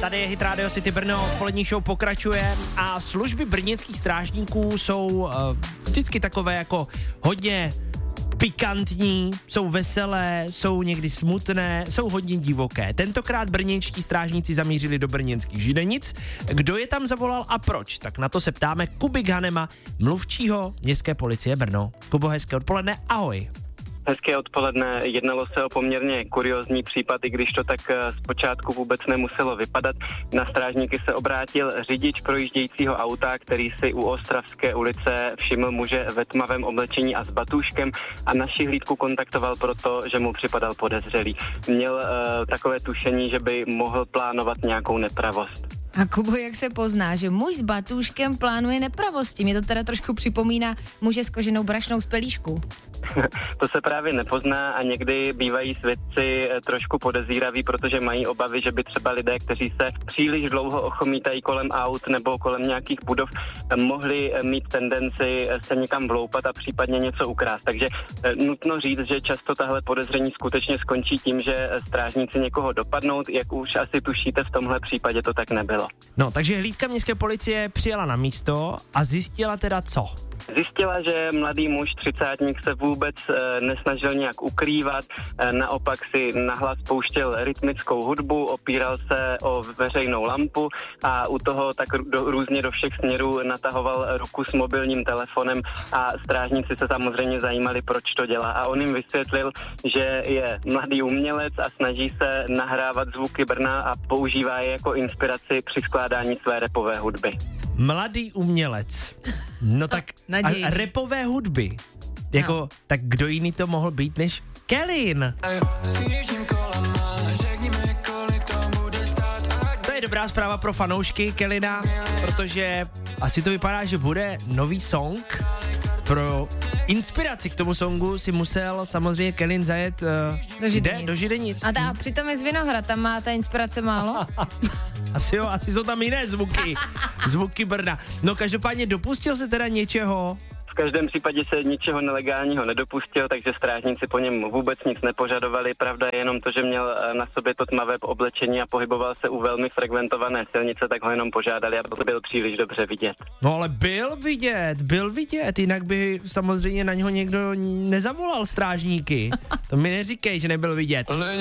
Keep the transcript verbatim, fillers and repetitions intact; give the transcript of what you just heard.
Tady je Hit Radio City Brno, polední show pokračuje a služby brněnských strážníků jsou uh, vždycky takové jako hodně pikantní, jsou veselé, jsou někdy smutné, jsou hodně divoké. Tentokrát brněnští strážníci zamířili do brněnských Židenic. Kdo je tam zavolal a proč? Tak na to se ptáme Kuby Ghanema, mluvčího městské policie Brno. Kubo, hezké odpoledne, ahoj. Hezké odpoledne, jednalo se o poměrně kuriózní případ, i když to tak zpočátku vůbec nemuselo vypadat. Na strážníky se obrátil řidič projíždějícího auta, který si u Ostravské ulice všiml muže ve tmavém oblečení a s batůžkem a naši hlídku kontaktoval proto, že mu připadal podezřelý. Měl uh, takové tušení, že by mohl plánovat nějakou nepravost. A Kubo, jak se pozná, že muž s batůžkem plánuje nepravosti? Mě to teda trošku připomíná muže s koženou brašnou z pelíšku. To se právě nepozná a někdy bývají svědci trošku podezíraví, protože mají obavy, že by třeba lidé, kteří se příliš dlouho ochomítají kolem aut nebo kolem nějakých budov, mohli mít tendenci se někam vloupat a případně něco ukrást. Takže nutno říct, že často tahle podezření skutečně skončí tím, že strážníci někoho dopadnou, jak už asi tušíte, v tomhle případě to tak nebylo. No, takže hlídka městské policie přijela na místo a zjistila teda co? Zjistila, že mladý muž, třicátník, se vůbec e, nesnažil nějak ukrývat, e, naopak si nahlas pouštěl rytmickou hudbu, opíral se o veřejnou lampu a u toho tak do, různě do všech směrů natahoval ruku s mobilním telefonem a strážníci se samozřejmě zajímali, proč to dělá. A on jim vysvětlil, že je mladý umělec a snaží se nahrávat zvuky Brna a používá je jako inspiraci při skládání své rapové hudby. Mladý umělec. No tak a rapové hudby. Jako, no. Tak kdo jiný to mohl být než Kellyn? To je dobrá zpráva pro fanoušky Kellyna, protože asi to vypadá, že bude nový song. Pro inspiraci k tomu songu si musel samozřejmě Kellyn zajet uh, do Židenic. do Židenic. A ta, přitom je z Vinohrad, tam má ta inspirace málo. Asi jo, asi jsou tam jiné zvuky, zvuky Brna. No každopádně dopustil se teda něčeho? V každém případě se ničeho nelegálního nedopustil, takže strážníci po něm vůbec nic nepožadovali. Pravda je jenom to, že měl na sobě to tmavé oblečení a pohyboval se u velmi frekventované silnice, tak ho jenom požádali, aby to byl příliš dobře vidět. No ale byl vidět, byl vidět, jinak by samozřejmě na něho někdo nezavolal strážníky. To mi neříkej, že nebyl vidět.